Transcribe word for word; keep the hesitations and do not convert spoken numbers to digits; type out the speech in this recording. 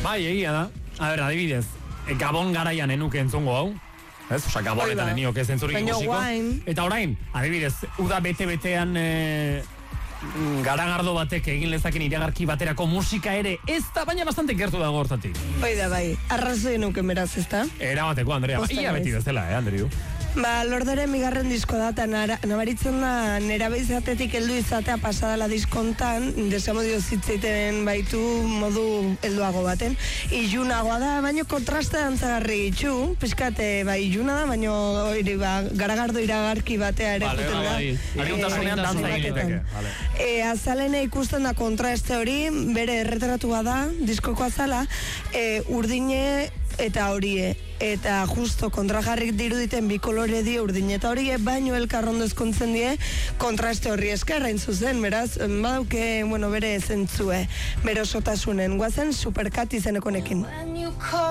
Bai, egia da. A ber, adibidez, Gabon garaian enuke entzongo hau. Ez, oza, Gabonetan enioke zentzurik ikusiko. Eta orain, adibidez, uda bete-betean e, garagardo batek egin lezaken iragarki baterako musika ere ez da, baina bastante gertu dago hortatik. Bai da, bai. Arrazoi nuken beraz, ez da? Era bateko, Andrea. Ia beti bezala, eh, Andriu? Ba, Lorderen bigarren disko da, eta nabaritzen da nera behizatetik heldu izatea pasadala diskontan, desamodio zitzeiten baitu modu helduago baten. Ilunagoa da, baino kontraste dantzagarri itxu, pizkate, bai, iluna da, baino iri, ba, garagardo iragarki batea ere vale, juten da. Vale, Ariuntasunean dantza egiteke. Vale. E, azalene ikusten da kontraste hori, bere erreteratua da, diskoko azala, e, urdine eta horie. Eta justo kontrajarrik diruditen bi kolore die urdin eta horie, baino elkarrondo ezkontzen die kontraste horri eskerra zuzen, beraz, badauke, bueno, bere zentzue, bere osotasunen, guazen superkat izenekonekin.